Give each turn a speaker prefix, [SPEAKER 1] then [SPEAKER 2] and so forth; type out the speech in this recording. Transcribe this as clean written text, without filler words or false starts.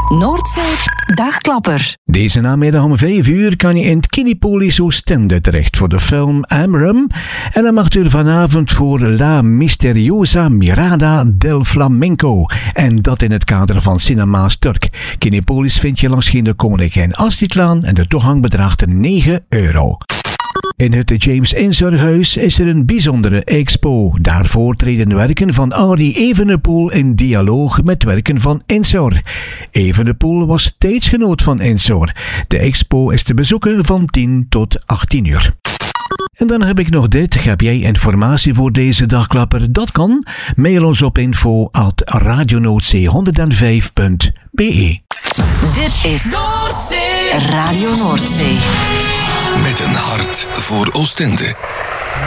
[SPEAKER 1] Noordzee Dagklapper.
[SPEAKER 2] Deze namiddag om 5 uur kan je in het Kinepolis Oostende terecht voor de film Amrum. En dan mag u vanavond voor La Misteriosa Mirada del Flamenco. En dat in het kader van Cinema's Turk. Kinepolis vind je langs de Koninkijn Astridlaan en de toegang bedraagt €9. In het James Inzorghuis is er een bijzondere expo. Daarvoor treden werken van Arie Evenepoel in dialoog met werken van Ensor. Evenepoel was tijdsgenoot van Ensor. De expo is te bezoeken van 10 tot 18 uur. En dan heb ik nog dit. Heb jij informatie voor deze dagklapper? Dat kan. Mail ons op info@radionoordzee105.be.
[SPEAKER 1] Dit is Noordzee Radio Noordzee.
[SPEAKER 3] Met een hart voor Oostende.